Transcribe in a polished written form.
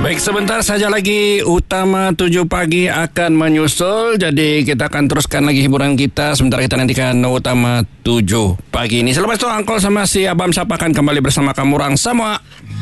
Baik, sebentar saja lagi Utama 7 Pagi akan menyusul. Jadi kita akan teruskan lagi hiburan kita. Sebentar kita nantikan Utama 7 Pagi ini. Selepas itu Angkol sama si Abam Sap akan kembali bersama kamu orang semua.